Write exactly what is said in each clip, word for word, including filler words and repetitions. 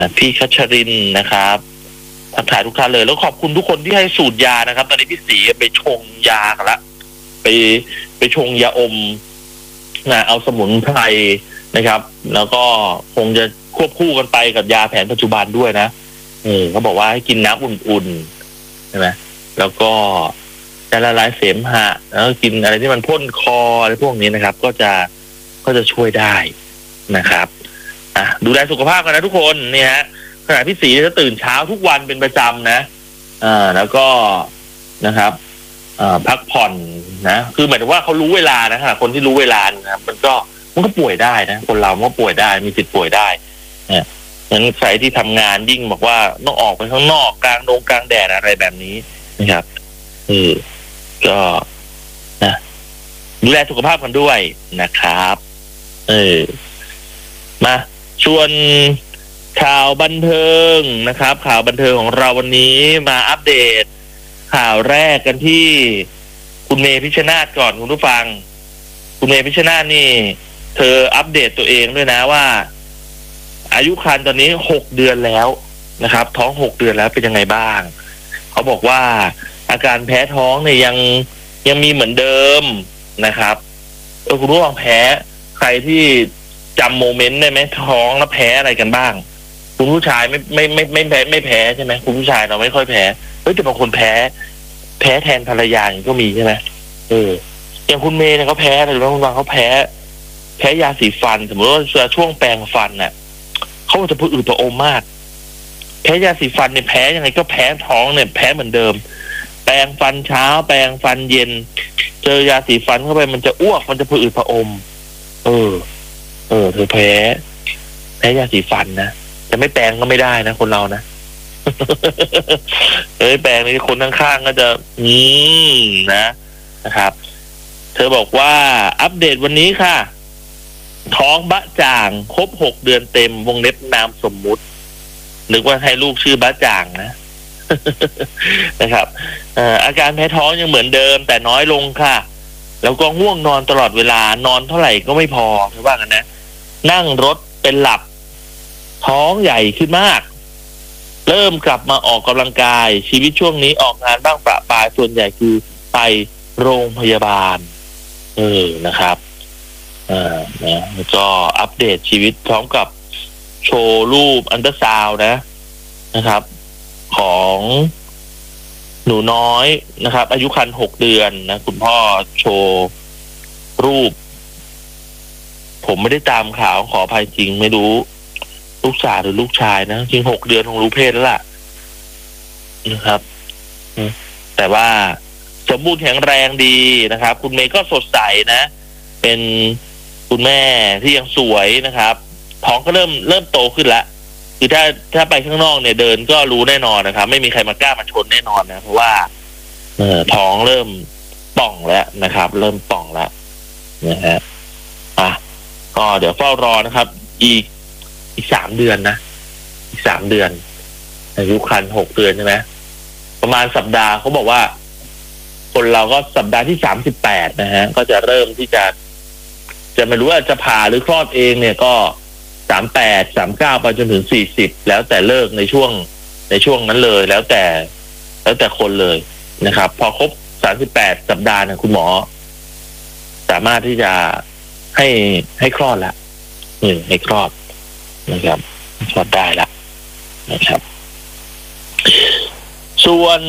พี่คัชรินนะครับทักทายทุกท่านเลยแล้วขอบคุณทุกคนที่ให้สูตรยานะครับตอนนี้พี่สีไปชงยากันละไปไปชงยาอมนะเอาสมุนไพรนะครับ แล้วก็คงจะควบคู่กันไปกับยาแผนปัจจุบันด้วยนะเออเขาบอกว่าให้กินน้ำอุ่นๆใช่ไหมแล้วก็จะละลายเสมหะแล้วกินอะไรที่มันพ่นคออะไรพวกนี้นะครับ ก็จะก็จะช่วยได้นะครับอ่ะดูแลสุขภาพกันนะทุกคนเนี่ยฮะขณะพี่สีจะตื่นเช้าทุกวันเป็นประจำนะอ่าแล้วก็นะครับอ่าพักผ่อนนะคือหมายถึงว่าเขารู้เวลานะครับคนที่รู้เวลานะมันก็มันก็ป่วยได้นะคนเราก็ป่วยได้มีสิทธิ์ป่วยได้เนี่ยงั้นใครที่ทำงานยิ่งบอกว่าต้องออกไปข้างนอกกลางโดงกลางแดดอะไรแบบนี้นะครับเออก็นะดูแลสุขภาพกันด้วยนะครับเออมาชวนข่าวบันเทิงนะครับข่าวบันเทิงของเราวันนี้มาอัปเดตข่าวแรกกันที่คุณเมพิชชนาธิ์ก่อนคุณผู้ฟังคุณเมพิชชนาธิ์นี่เธออัปเดตตัวเองด้วยนะว่าอายุครรภ์ตอนนี้หกเดือนแล้วนะครับท้องหกเดือนแล้วเป็นยังไงบ้างเขาบอกว่าอาการแพ้ท้องเนี่ยยังยังมีเหมือนเดิมนะครับเออคุณผู้ฟังแพ้ใครที่จำโมเมนต์ได้ไหมท้องแล้วแพ้อะไรกันบ้างคุณผู้ชายไม่ไม่ไม่ไม่แพ้ไม่แพ้ใช่ไหมคุณผู้ชายเราไม่ค่อยแพ้เฮ้ยแต่บางคนแพ้แพ้แทนภรรยาอย่างก็มีใช่ไหมเอออย่างคุณเมย์เนี่ยเขาแพ้หรือว่าบางคนเขาแพ้แพ้ยาสีฟันสมมติว่าช่วงแปรงฟันน่ะเขาจะพูดอืดตัวอมมากแพ้ยาสีฟันเนี่ยแพ้ยังไงก็แพ้ท้องเนี่ยแพ้เหมือนเดิมแปรงฟันเช้าแปรงฟันเย็นเจอยาสีฟันเข้าไปมันจะอ้วกมันจะพูดอืดตัวอมเออเออเธอแพ้แพ้ยาสีฟันนะจะไม่แปรงก็ไม่ได้นะคนเรานะเอ้ยแปรงนี่คนข้างๆก็จะอืมนะนะครับ เธอบอกว่าอัปเดตวันนี้ค่ะท้องบะจ่างครบหกเดือนเต็มวงเล็บนามสมมุตินึกว่าให้ลูกชื่อบะจ่างนะ นะครับอาการแพ้ท้องยังเหมือนเดิมแต่น้อยลงค่ะแล้วก็ง่วงนอนตลอดเวลานอนเท่าไหร่ก็ไม่พอเธอว่ากันนะนั่งรถเป็นหลับท้องใหญ่ขึ้นมากเริ่มกลับมาออกกำลังกายชีวิตช่วงนี้ออกงานบ้างประปรายส่วนใหญ่คือไปโรงพยาบาลเออนะครับอ่านะแล้วก็อัปเดตชีวิตพร้อมกับโชว์รูปอันเดอร์ซาวน์นะนะครับ ของหนูน้อยนะครับอายุครรภ์หกเดือนนะคุณพ่อโชว์รูปผมไม่ได้ตามข่าวขออภัยจริงไม่รู้ลูกสาวหรือลูกชายนะจริงหกเดือนคงรู้เพศแล้วล่ะนะครับแต่ว่าสมบูรณ์แข็งแรงดีนะครับคุณเมย์ก็สดใสนะเป็นคุณแม่ที่ยังสวยนะครับท้องก็เริ่มเริ่มโตขึ้นแล้วคือถ้าถ้าไปข้างนอกเนี่ยเดินก็รู้แน่นอนนะครับไม่มีใครมากล้ามาชนแน่นอนนะเพราะว่าเออท้องเริ่มป่องแล้วนะครับเริ่มป่องแล้วนะฮะอ่ะก็เดี๋ยวเฝ้ารอนะครับอีกอีกสามเดือนนะอีกสามเดือนอายุครรภ์หกเดือนใช่ไหมประมาณสัปดาห์เขาบอกว่าคนเราก็สัปดาห์ที่สามสิบแปดนะฮะก็จะเริ่มที่จะจะไม่รู้ว่าจะผ่าหรือคลอดเองเนี่ยก็สามแปดสามเก้าไปจนถึงสี่สิบแล้วแต่เลิกในช่วงในช่วงนั้นเลยแล้วแต่แล้วแต่คนเลยนะครับพอครบสามสิบแปดสัปดาห์เนี่ยคุณหมอสามารถที่จะให้ให้คลอดแล้วอืมให้คลอดนะครับคลอดได้ละนะครับส่วน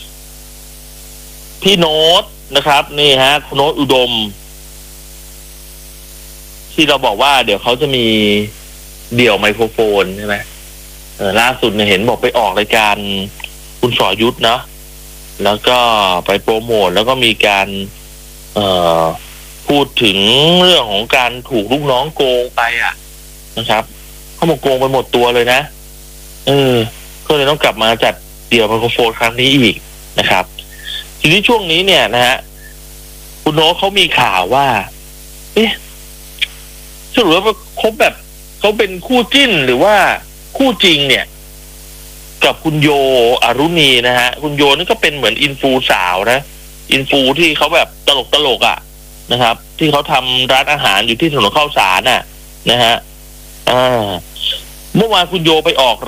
พี่โน้ตนะครับนี่ฮะคุณโน้ตอุดมที่เราบอกว่าเดี๋ยวเขาจะมีเดี่ยวไมโครโฟนใช่ไหมเออล่าสุดเนี่ยเห็นบอกไปออกรายการคุณสรยุทธเนาะแล้วก็ไปโปรโมทแล้วก็มีการเอ่อพูดถึงเรื่องของการถูกลูกน้องโกงไปอ่ะนะครับเขาบอกโกงไปหมดตัวเลยนะเออก็เลยต้องกลับมาจัดเดี่ยวไมโครโฟนครั้งนี้อีกนะครับทีนี้ช่วงนี้เนี่ยนะฮะคุณโน้ตเขามีข่าวว่าเอ๊ะสรุปว่าคบแบบเขาเป็นคู่จิ้นหรือว่าคู่จริงเนี่ยกับคุณโยอรุณีนะฮะคุณโยนี่ก็เป็นเหมือนอินฟูสาวนะอินฟูที่เขาแบบตลกตลกอ่ะนะครับที่เขาทำร้านอาหารอยู่ที่ถนนข้าวสารน่ะนะฮะอ่าเมื่อวานคุณโยไปออก